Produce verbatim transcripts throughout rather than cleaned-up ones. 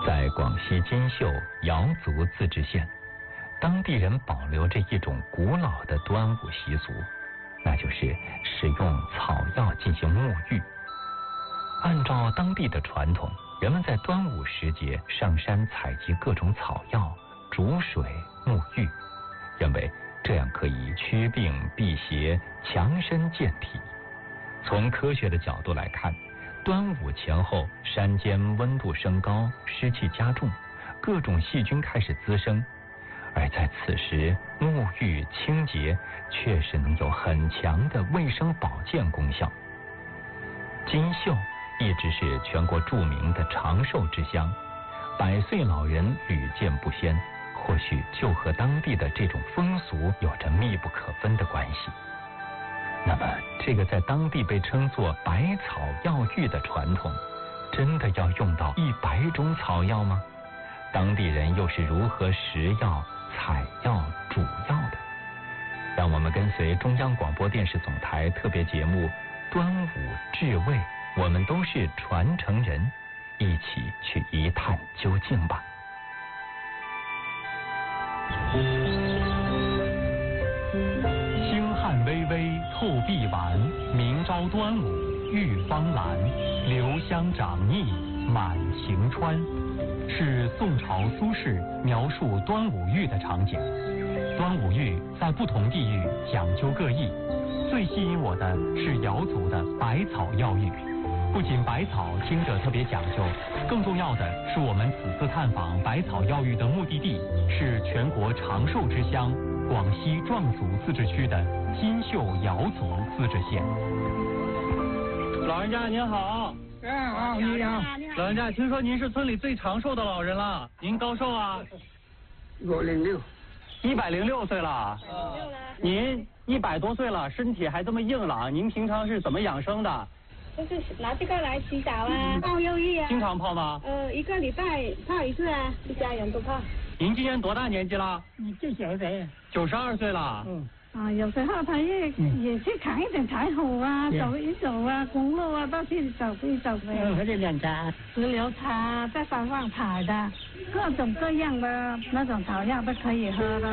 在广西金秀瑶族自治县，当地人保留着一种古老的端午习俗，那就是使用草药进行沐浴。按照当地的传统，人们在端午时节上山采集各种草药，煮水沐浴，认为这样可以驱病辟邪、强身健体。从科学的角度来看，端午前后山间温度升高，湿气加重，各种细菌开始滋生，而在此时沐浴清洁确实能有很强的卫生保健功效。金秀一直是全国著名的长寿之乡，百岁老人屡见不鲜，或许就和当地的这种风俗有着密不可分的关系。那么这个在当地被称作百草药浴的传统，真的要用到一百种草药吗？当地人又是如何食药、采药、煮药的？让我们跟随中央广播电视总台特别节目《端午至味》，我们都是传承人，一起去一探究竟吧。 星汉微微透碧晚，明朝端午玉芳兰。留香长腻满晴川，是宋朝苏轼描述端午浴的场景。端午浴在不同地域讲究各异，最吸引我的是瑶族的百草药浴。不仅百草听着特别讲究，更重要的是我们此次探访百草药浴的目的地是全国长寿之乡广西壮族自治区的金秀瑶族自治县。 老人家您好。 哎，好，你好。 老人家，听说您是村里最长寿的老人了，您高寿啊？ 我零六。 一百零六岁了。 嗯。 您一百多岁了，身体还这么硬朗，您平常是怎么养生的？ 就是拿这个来洗澡啊，泡药浴啊。 经常泡吗？ 呃，一个礼拜泡一次啊，一家人都泡。 您今年多大年纪了？ 你最小谁？ 九十二岁了。 嗯。 啊，有时候他也、嗯、也去砍一点柴火啊，走一走啊，公路啊，都去走一走呗。 嗯，喝点凉茶。 石榴茶，在山上采的，各种各样的那种草药都可以喝的。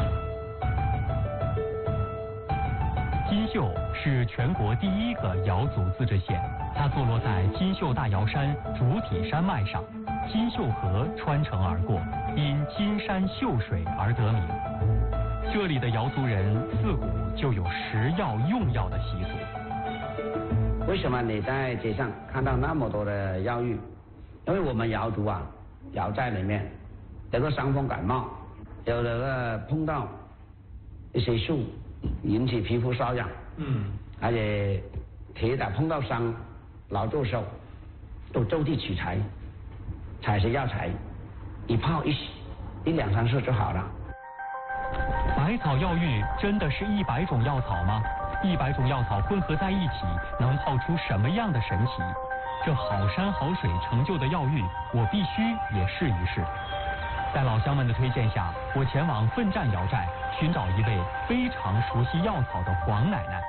金秀是全国第一个瑶族自治县，它坐落在金秀大瑶山主体山脉上，金秀河穿城而过，因金山秀水而得名。这里的瑶族人自古就有食药用药的习俗。 为什么你在街上看到那么多的药浴？因为我们瑶族啊，瑶寨里面有个伤风感冒，有的个碰到一些树引起皮肤瘙痒，嗯，而且铁打碰到伤劳作手，都就地取材，采些药材，一泡一洗，一两三次就好了。 百草药浴真的是一百种药草吗？一百种药草混合在一起，能泡出什么样的神奇？这好山好水成就的药浴，我必须也试一试。在老乡们的推荐下，我前往奋战瑶寨，寻找一位非常熟悉药草的黄奶奶。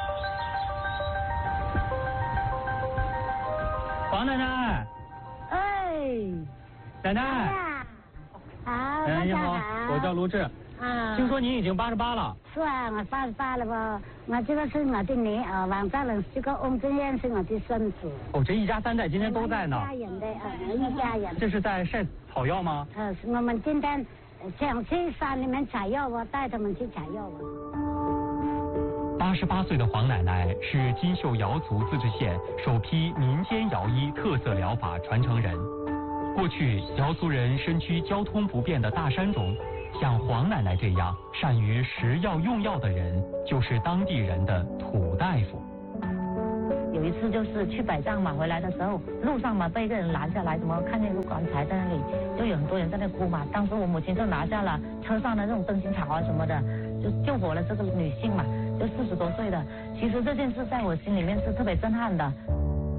黄奶奶。 哎。 奶奶。 好， 奶奶你好，我叫卢志。 啊， 听说您已经八十八了。 是啊，我八十八了吧？我这个是我的女儿，王大人，这个翁正燕是我的孙子。 哦，这一家三代今天都在呢。 一家人的，呃，一家人。 这是在晒草药吗？ 呃，我们今天想去山里面采药，我带他们去采药。 八十八岁的黄奶奶是金秀瑶族自治县首批民间瑶医特色疗法传承人。过去瑶族人身居交通不便的大山中，像黄奶奶这样善于食药用药的人，就是当地人的土大夫。 有一次就是去摆帐嘛，回来的时候路上嘛被一个人拦下来，怎么看见一个棺材在那里，就有很多人在那哭嘛。当时我母亲就拿下了车上的那种灯芯草啊什么的，就救活了这个女性嘛，就四十多岁的。其实这件事在我心里面是特别震撼的。